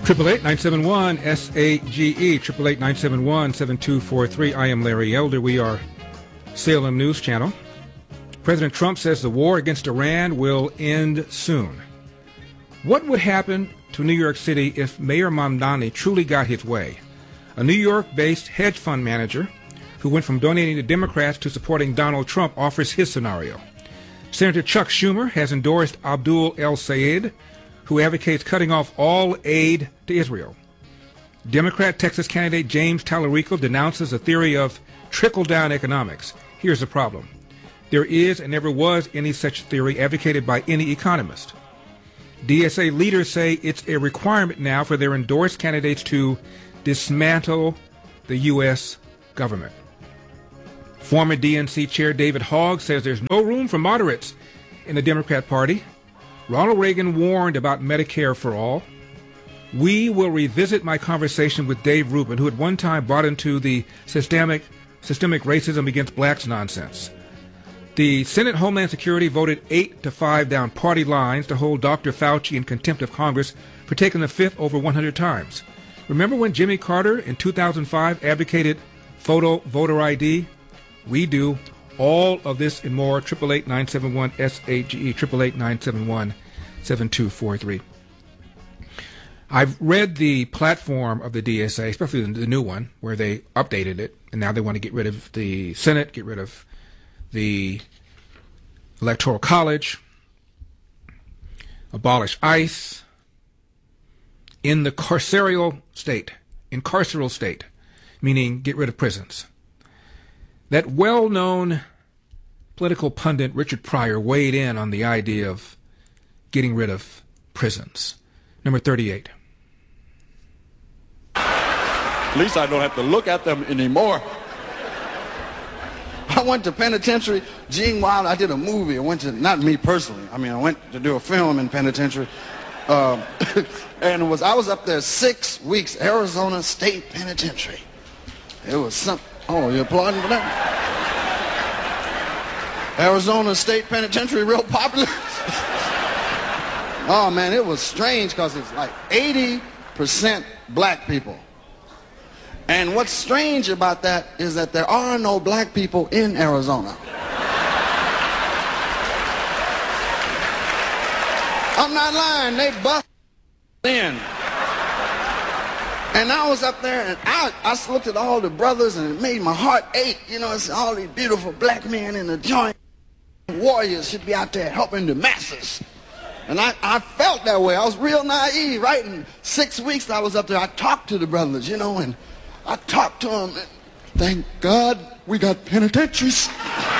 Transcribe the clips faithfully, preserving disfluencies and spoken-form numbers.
Triple eight nine seven one S A G E, triple eight nine seven one seven two four three. I am Larry Elder. We are Salem News Channel. President Trump says the war against Iran will end soon. What would happen to New York City if Mayor Mamdani truly got his way? A New York-based hedge fund manager who went from donating to Democrats to supporting Donald Trump offers his scenario. Senator Chuck Schumer has endorsed Abdul El-Sayed, who advocates cutting off all aid to Israel. Democrat Texas candidate James Tallarico denounces a theory of trickle-down economics. Here's the problem. There is and never was any such theory advocated by any economist. D S A leaders say it's a requirement now for their endorsed candidates to dismantle the U S government. Former D N C Chair David Hogg says there's no room for moderates in the Democrat Party. Ronald Reagan warned about Medicare for all. We will revisit my conversation with Dave Rubin, who at one time bought into the systemic, systemic racism against blacks nonsense. The Senate Homeland Security voted eight to five down party lines to hold Doctor Fauci in contempt of Congress for taking the fifth over one hundred times. Remember when Jimmy Carter in two thousand five advocated photo voter I D? We do. All of this and more, triple eight nine seven one S A G E, triple eight nine seven one seven two four three. I've read the platform of the D S A, especially the new one, where they updated it, and now they want to get rid of the Senate, get rid of the Electoral College, abolish ICE, in the carceral state, in carceral state, meaning get rid of prisons. That well-known political pundit Richard Pryor weighed in on the idea of getting rid of prisons. Number thirty-eight. At least I don't have to look at them anymore. I went to penitentiary. Gene Wilder, I did a movie. I went to, not me personally, I mean, I went to do a film in penitentiary. Uh, and it was, I was up there six weeks, Arizona State Penitentiary. It was something. Oh, you're applauding for that? Arizona State Penitentiary, real popular. Oh, man, it was strange because it's like eighty percent black people. And what's strange about that is that there are no black people in Arizona. I'm not lying, they bust in. And I was up there, and I, I looked at all the brothers, and it made my heart ache. You know, it's all these beautiful black men in the joint. Warriors should be out there helping the masses. And I, I felt that way. I was real naive, right? In six weeks I was up there, I talked to the brothers, you know, and I talked to them. And thank God we got penitentiaries.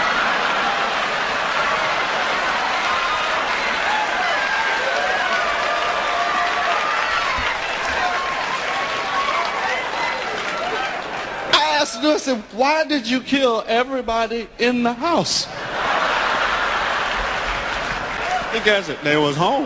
I said, why did you kill everybody in the house? Because they was home.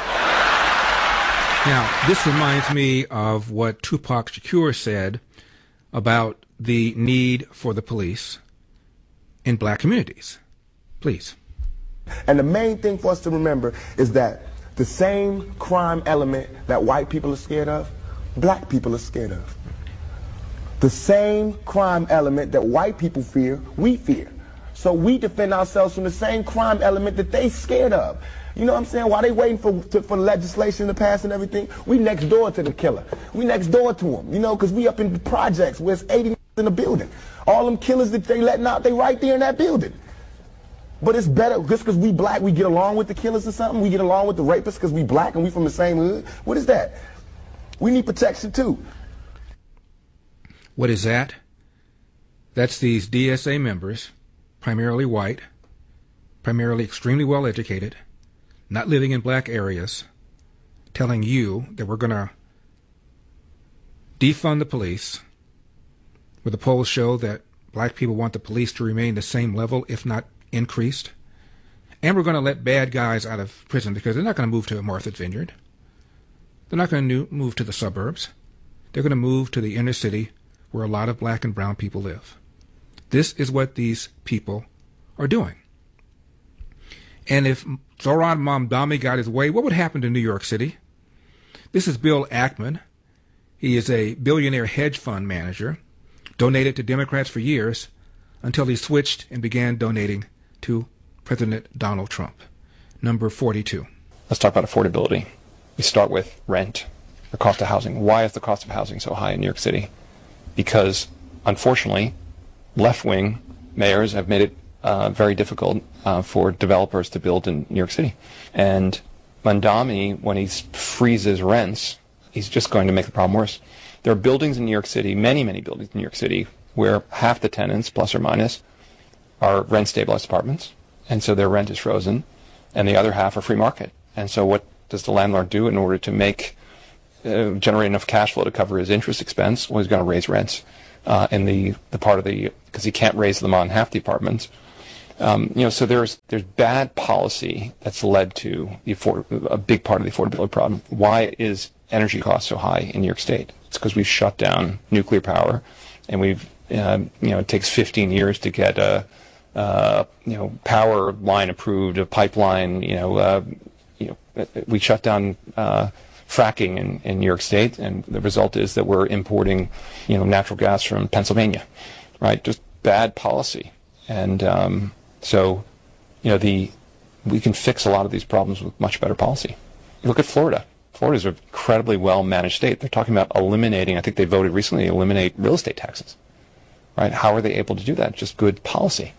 Now, this reminds me of what Tupac Shakur said about the need for the police in black communities. Please. And the main thing for us to remember is that the same crime element that white people are scared of, black people are scared of. The same crime element that white people fear, we fear. So we defend ourselves from the same crime element that they scared of. You know what I'm saying? While they waiting for, to, for legislation to pass and everything, we next door to the killer. We next door to him, you know, because we up in the projects where it's eighty in the building. All them killers that they letting out, they right there in that building. But it's better, just because we black, we get along with the killers or something? We get along with the rapists because we black and we from the same hood? What is that? We need protection too. What is that? That's these D S A members, primarily white, primarily extremely well educated, not living in black areas, telling you that we're going to defund the police, where the polls show that black people want the police to remain the same level, if not increased, and we're going to let bad guys out of prison because they're not going to move to Martha's Vineyard. They're not going to move to the suburbs. They're going to move to the inner city where a lot of black and brown people live. This is what these people are doing. And if Zohran Mamdani got his way, what would happen to New York City? This is Bill Ackman, He is a billionaire hedge fund manager, donated to Democrats for years until he switched and began donating to President Donald Trump. Number forty-two. Let's talk about affordability. We start with rent, the cost of housing. Why is the cost of housing so high in New York City? Because, unfortunately, left-wing mayors have made it uh, very difficult uh, for developers to build in New York City. And Mamdani, when he freezes rents, he's just going to make the problem worse. There are buildings in New York City, many, many buildings in New York City, where half the tenants, plus or minus, are rent-stabilized apartments, and so their rent is frozen, and the other half are free market. And so what does the landlord do in order to make, uh, generate enough cash flow to cover his interest expense? Well, he's going to raise rents uh, in the, the part of the, because he can't raise them on half the apartments. Um, you know, so there's there's bad policy that's led to the afford- a big part of the affordability problem. Why is energy costs so high in New York State? It's because we've shut down nuclear power, and we've uh, you know it takes fifteen years to get a uh, you know power line approved, a pipeline. You know, uh, you know we shut down uh, fracking in, in New York State, and the result is that we're importing you know natural gas from Pennsylvania, right? Just bad policy, and um, so you know the we can fix a lot of these problems with much better policy. Look at Florida. Florida is an incredibly well-managed state. They're talking about eliminating, I think they voted recently, eliminate real estate taxes. Right? How are they able to do that? Just good policy.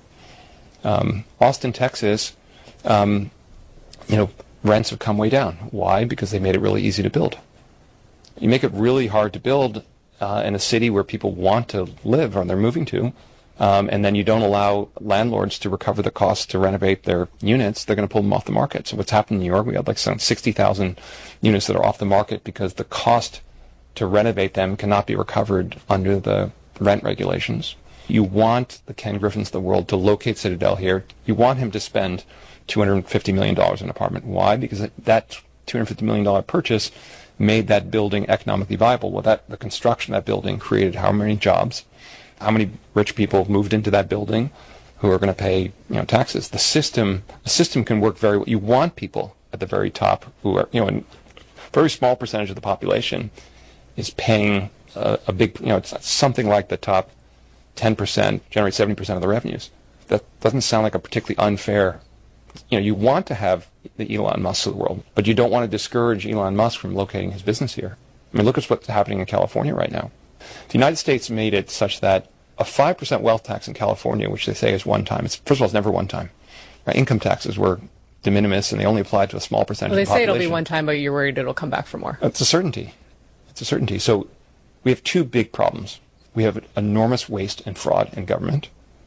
Um, Austin, Texas, um, you know, rents have come way down. Why? Because they made it really easy to build. You make it really hard to build uh, in a city where people want to live or they're moving to, um, and then you don't allow landlords to recover the costs to renovate their units, they're going to pull them off the market. So what's happened in New York, we had like some sixty thousand units that are off the market because the cost to renovate them cannot be recovered under the rent regulations. You want the Ken Griffins of the world to locate Citadel here. You want him to spend two hundred fifty million dollars in an apartment. Why? Because that two hundred fifty million dollars purchase made that building economically viable. Well, that the construction of that building created how many jobs? How many rich people moved into that building who are going to pay you know taxes? The system, the system can work very well. You want people at the very top who are, you know, a very small percentage of the population is paying a, a big, you know, it's something like the top ten percent generate seventy percent of the revenues. That doesn't sound like a particularly unfair. You know, you want to have the Elon Musk of the world, but you don't want to discourage Elon Musk from locating his business here. I mean, look at what's happening in California right now. The United States made it such that a five percent wealth tax in California, which they say is one time, it's, first of all, it's never one time. Right? Income taxes were de minimis, and they only apply to a small percentage well, of the population. They say it'll be one time, but you're worried it'll come back for more. It's a certainty. It's a certainty. So we have two big problems. We have enormous waste and fraud in government,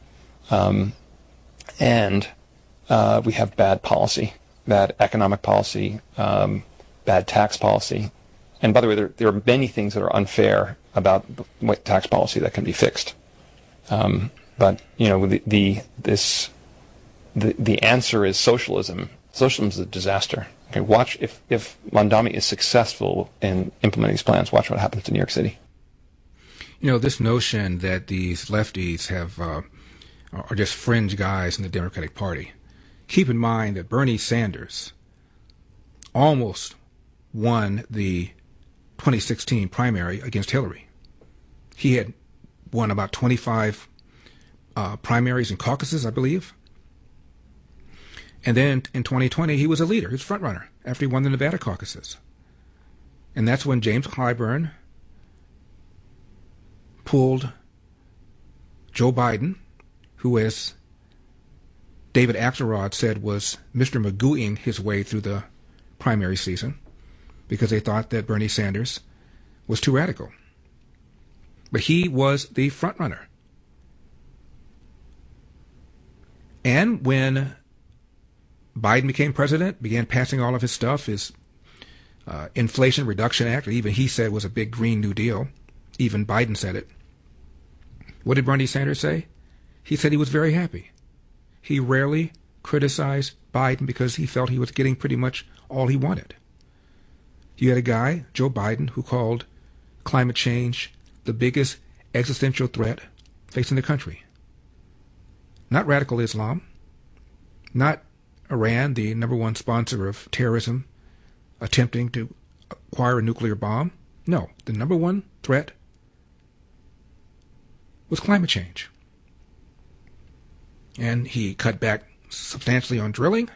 um, and uh, we have bad policy, bad economic policy, um, bad tax policy. And by the way, there, there are many things that are unfair about tax policy that can be fixed. Um, but you know, the, the this the the answer is socialism. Socialism is a disaster. Okay, watch if if Mamdani is successful in implementing these plans. Watch what happens to New York City. You know, this notion that these lefties have uh, are just fringe guys in the Democratic Party. Keep in mind that Bernie Sanders almost won the twenty sixteen primary against Hillary. He had won about twenty-five uh, primaries and caucuses, I believe. And then in twenty twenty, he was a leader. He was front runner after he won the Nevada caucuses. And that's when James Clyburn pulled Joe Biden, who, as David Axelrod said, was Mister Magooing his way through the primary season because they thought that Bernie Sanders was too radical. But he was the front runner. And when Biden became president, began passing all of his stuff, his uh, Inflation Reduction Act, even he said was a big Green New Deal. Even Biden said it. What did Bernie Sanders say? He said he was very happy. He rarely criticized Biden because he felt he was getting pretty much all he wanted. You had a guy, Joe Biden, who called climate change the biggest existential threat facing the country. Not radical Islam, not Iran, the number one sponsor of terrorism, attempting to acquire a nuclear bomb. No, the number one threat was climate change. And he cut back substantially on drilling.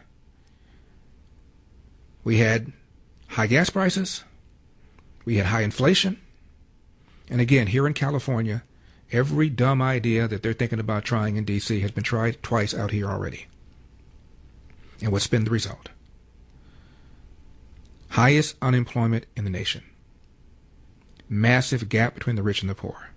We had high gas prices. We had high inflation. And again, here in California, every dumb idea that they're thinking about trying in D C has been tried twice out here already. And what's been the result? Highest unemployment in the nation. Massive gap between the rich and the poor.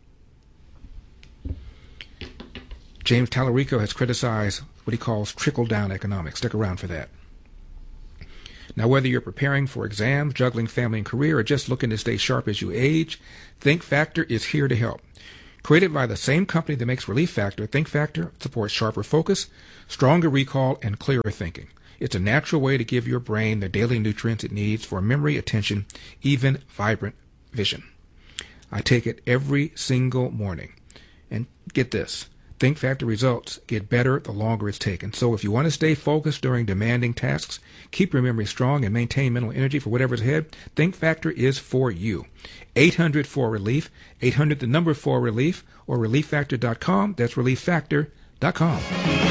James Tallarico has criticized what he calls trickle-down economics. Stick around for that. Now, whether you're preparing for exams, juggling family and career, or just looking to stay sharp as you age, Think Factor is here to help. Created by the same company that makes Relief Factor, Think Factor supports sharper focus, stronger recall, and clearer thinking. It's a natural way to give your brain the daily nutrients it needs for memory, attention, even vibrant vision. I take it every single morning. And get this, Think Factor results get better the longer it's taken. So if you want to stay focused during demanding tasks, keep your memory strong, and maintain mental energy for whatever's ahead, Think Factor is for you. eight hundred four relief, eight hundred the number four relief, or relief factor dot com. That's relief factor dot com.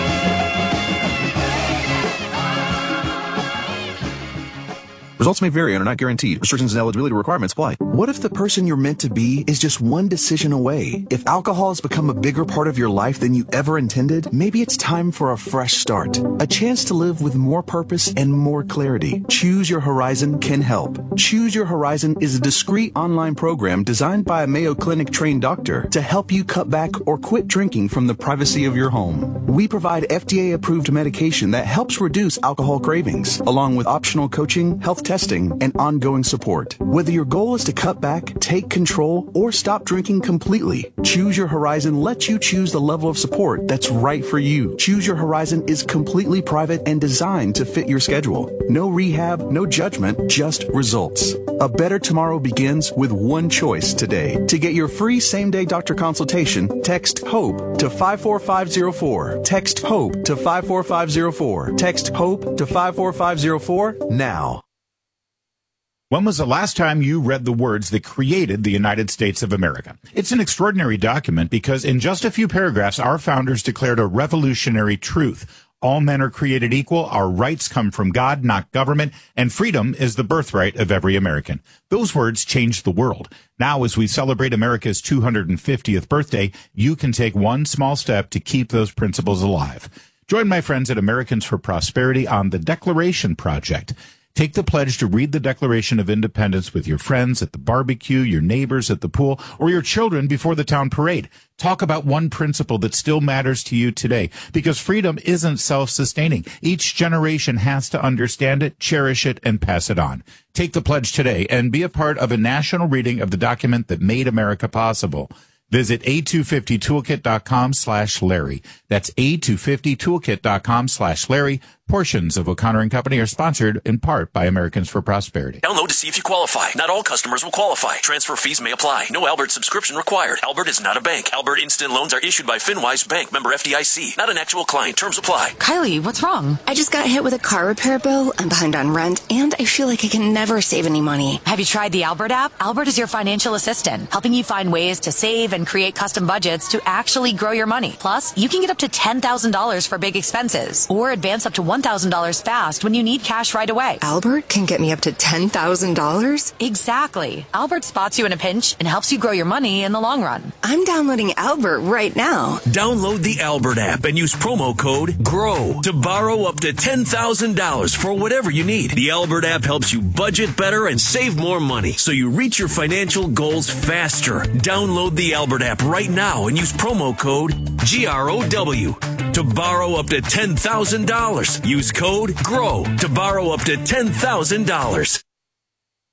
Results may vary and are not guaranteed. Restrictions and eligibility requirements apply. What if the person you're meant to be is just one decision away? If alcohol has become a bigger part of your life than you ever intended, maybe it's time for a fresh start. A chance to live with more purpose and more clarity. Choose Your Horizon can help. Choose Your Horizon is a discreet online program designed by a Mayo Clinic trained doctor to help you cut back or quit drinking from the privacy of your home. We provide F D A-approved medication that helps reduce alcohol cravings, along with optional coaching, health testing, and ongoing support. Whether your goal is to cut back, take control, or stop drinking completely, Choose Your Horizon lets you choose the level of support that's right for you. Choose Your Horizon is completely private and designed to fit your schedule. No rehab, no judgment, just results. A better tomorrow begins with one choice today. To get your free same-day doctor consultation, text HOPE to five four five zero four. Text HOPE to five four five zero four. Text HOPE to five four five zero four now. When was the last time you read the words that created the United States of America? It's an extraordinary document because in just a few paragraphs, our founders declared a revolutionary truth. All men are created equal, our rights come from God, not government, and freedom is the birthright of every American. Those words changed the world. Now, as we celebrate America's two hundred fiftieth birthday, you can take one small step to keep those principles alive. Join my friends at Americans for Prosperity on the Declaration Project. Take the pledge to read the Declaration of Independence with your friends at the barbecue, your neighbors at the pool, or your children before the town parade. Talk about one principle that still matters to you today, because freedom isn't self-sustaining. Each generation has to understand it, cherish it, and pass it on. Take the pledge today and be a part of a national reading of the document that made America possible. Visit A two fifty toolkit dot com slash Larry. That's A two fifty toolkit dot com slash Larry. Portions of O'Connor and Company are sponsored in part by Americans for Prosperity. Download to see if you qualify. Not all customers will qualify. Transfer fees may apply. No Albert subscription required. Albert is not a bank. Albert Instant Loans are issued by FinWise Bank, member F D I C. Not an actual client. Terms apply. Kylie, what's wrong? I just got hit with a car repair bill. I'm behind on rent, and I feel like I can never save any money. Have you tried the Albert app? Albert is your financial assistant, helping you find ways to save and create custom budgets to actually grow your money. Plus, you can get up to ten thousand dollars for big expenses, or advance up to one thousand dollars fast when you need cash right away. Albert can get me up to ten thousand dollars? Exactly. Albert spots you in a pinch and helps you grow your money in the long run. I'm downloading Albert right now. Download the Albert app and use promo code GROW to borrow up to ten thousand dollars for whatever you need. The Albert app helps you budget better and save more money so you reach your financial goals faster. Download the Albert app right now and use promo code G R O W to borrow up to ten thousand dollars. Use code GROW to borrow up to ten thousand dollars.